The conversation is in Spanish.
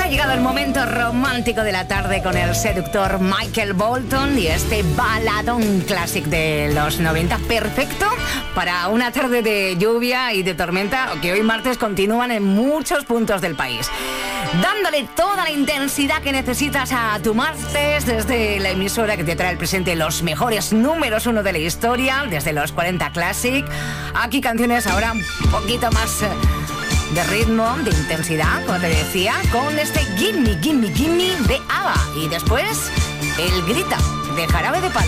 llegado el momento romántico de la tarde con el seductor Michael Bolton y este baladón clásico de los 90, perfecto para una tarde de lluvia y de tormenta que hoy martes continúan en muchos puntos del país. Dándole toda la intensidad que necesitas a tu martes desde la emisora que te trae al presente los mejores números uno de la historia, desde los 40 Classic. Aquí canciones ahora un poquito más de ritmo, de intensidad, como te decía, con este Gimme, Gimme, Gimme de ABBA. Y después, el Grita de Jarabe de Palo.